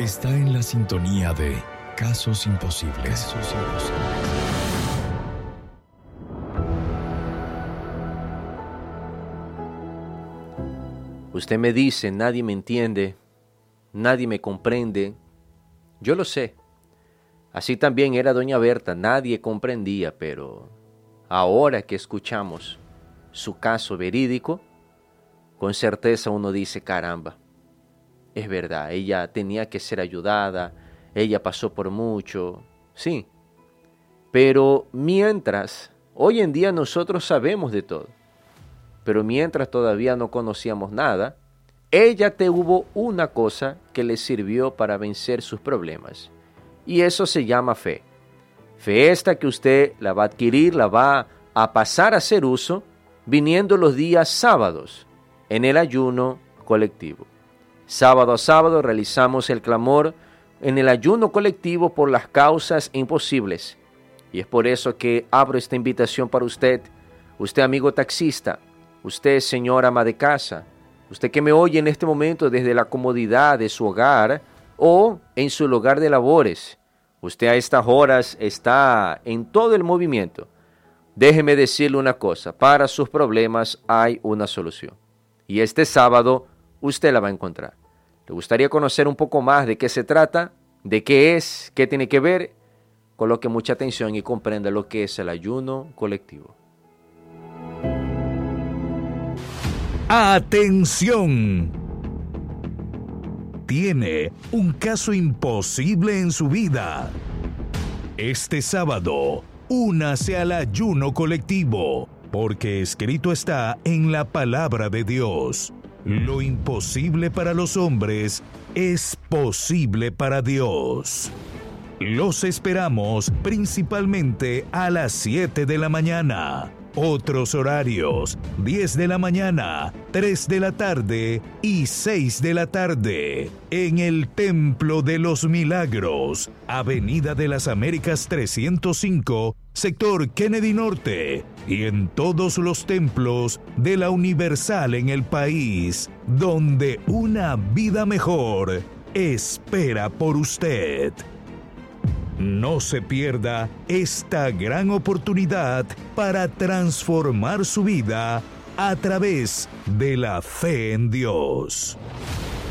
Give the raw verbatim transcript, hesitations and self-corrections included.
Está en la sintonía de Casos Imposibles. Casos Imposibles. Usted me dice, nadie me entiende, nadie me comprende. Yo lo sé. Así también era doña Berta, nadie comprendía, pero ahora que escuchamos su caso verídico, con certeza uno dice, caramba, es verdad, ella tenía que ser ayudada, ella pasó por mucho, sí. Pero mientras, hoy en día nosotros sabemos de todo, pero mientras todavía no conocíamos nada, ella tuvo una cosa que le sirvió para vencer sus problemas. Y eso se llama fe. Fe esta que usted la va a adquirir, la va a pasar a hacer uso, viniendo los días sábados en el ayuno colectivo. Sábado a sábado realizamos el clamor en el ayuno colectivo por las causas imposibles. Y es por eso que abro esta invitación para usted, usted amigo taxista, usted señora ama de casa, usted que me oye en este momento desde la comodidad de su hogar o en su lugar de labores. Usted a estas horas está en todo el movimiento. Déjeme decirle una cosa, para sus problemas hay una solución. Y este sábado usted la va a encontrar. ¿Le gustaría conocer un poco más de qué se trata? ¿De qué es? ¿Qué tiene que ver? Coloque mucha atención y comprenda lo que es el ayuno colectivo. ¡Atención! Tiene un caso imposible en su vida. Este sábado, únase al ayuno colectivo, porque escrito está en la palabra de Dios. Lo imposible para los hombres es posible para Dios. Los esperamos principalmente a las siete de la mañana. Otros horarios, diez de la mañana, tres de la tarde y seis de la tarde, en el Templo de los Milagros, Avenida de las Américas trescientos cinco, sector Kennedy Norte, y en todos los templos de la Universal en el país, donde una vida mejor espera por usted. No se pierda esta gran oportunidad para transformar su vida a través de la fe en Dios.